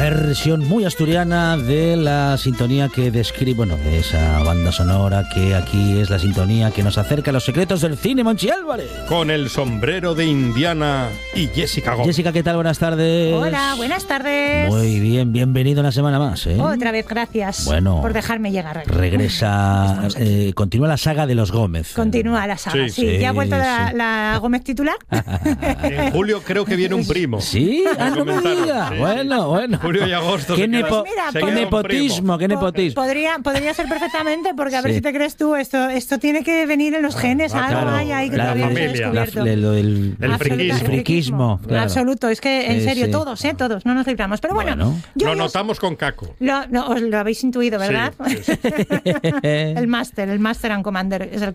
Versión muy asturiana de la sintonía que describe, bueno, de esa banda sonora que aquí es la sintonía que nos acerca a los secretos del cine, Monchi Álvarez. Con el sombrero de Indiana y Jessica Gómez. Jessica, ¿qué tal? Buenas tardes. Hola, buenas tardes. Muy bien, bienvenido una semana más, ¿eh? Otra vez, gracias por dejarme llegar. Regresa, continúa la saga de los Gómez. Continúa la saga, sí. ¿Ya ha vuelto la Gómez titular? En julio creo que viene un primo. Sí, no me diga. Sí. Bueno. Julio y agosto. Qué nepotismo. Podría ser perfectamente, porque a ver si te crees tú, esto tiene que venir en los genes, algo hay ahí que todavía no se ha descubierto. El friquismo. Claro. Absoluto, es que en serio, todos, no nos libramos. Pero bueno. Lo notamos con Caco. Os lo habéis intuido, ¿verdad? Sí. El Master and Commander es el